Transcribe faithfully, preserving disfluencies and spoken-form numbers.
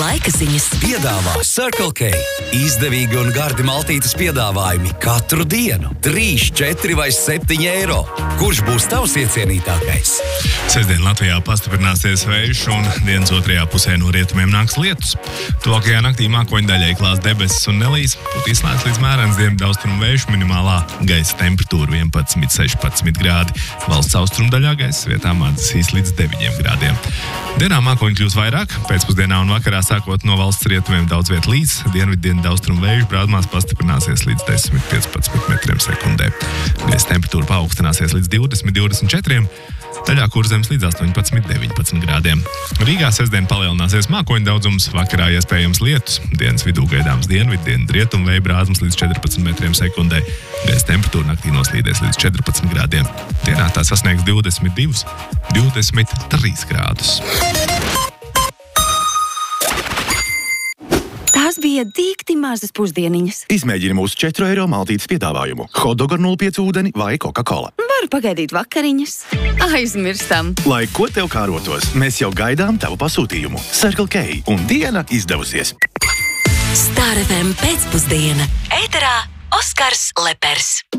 laika ziņas. Piedāvā Circle K. Izdevīgi un gardi maltītes piedāvājumi katru dienu. trīs, četri vai septiņi eiro. Kurš būs tavs iecienītākais? Sestdien Latvijā pastiprināsies vējš un dienas otrajā pusē no rietumiem nāks lietus. Tuvākajā naktī mākoņu daļai klās debesis un nelīs, putīs lēns līdz mērens dienvidaustrumu vējš, minimālā gaisa temperatūra vienpadsmit, sešpadsmit grādi. Valsts austrumu daļā gaisa vietām atdzisīs līdz deviņiem grādiem. Dienā mākoņu kļūs vairāk, pēcpusdienā un vakarā sākot no valsts rietumiem daudz viet līs, dienvidu dienvidaustrumu vējš brāzmās pastiprināsies līdz desmit, piecpadsmit metriem sekundē. Gaisa temperatūra paaugstināsies līdz divdesmit, divdesmit četri, daļā Kurzemes līdz astoņpadsmit, deviņpadsmit grādiem. Rīgā sestdien palielināsies mākoņu daudzums, vakarā iespējams lietus, dienas vidū gaidāms dienvidu, dienvidu rietumu vēja brāzmas līdz četrpadsmit metriem sekundē. Gaisa temperatūra naktī noslīdēs līdz četrpadsmit grādiem. Dienā tā sasniegs divdesmit divus, divdesmit trīs grādus. Tās bija dīkti mazas pusdieniņas. Izmēģini mūsu četru eiro maltītes piedāvājumu. Hotdog ar nulle pieci ūdeni vai Coca-Cola. Varu pagaidīt vakariņas. Aizmirstam. Lai ko tev kārotos, mēs jau gaidām tavu pasūtījumu. Circle K un diena izdevusies. Star F M pēcpusdiena. Ēterā Oskars Lepers.